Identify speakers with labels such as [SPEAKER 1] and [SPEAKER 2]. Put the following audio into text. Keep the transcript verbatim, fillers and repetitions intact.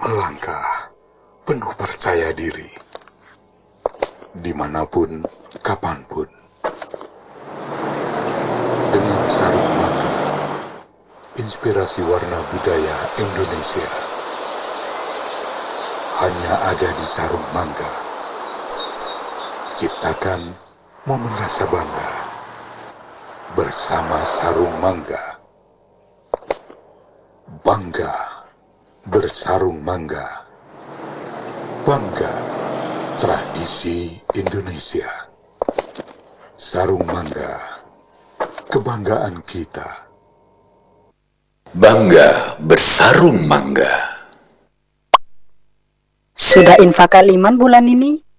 [SPEAKER 1] melangkah penuh percaya diri, dimanapun, kapanpun, dengan sarung mangga, inspirasi warna budaya Indonesia, hanya ada di sarung mangga. Ciptakan momen rasa bangga bersama sarung mangga. Bangga bersarung mangga. Bangga tradisi Indonesia. Sarung mangga, kebanggaan kita.
[SPEAKER 2] Bangga bersarung mangga.
[SPEAKER 3] Sudah infak kaliman bulan ini?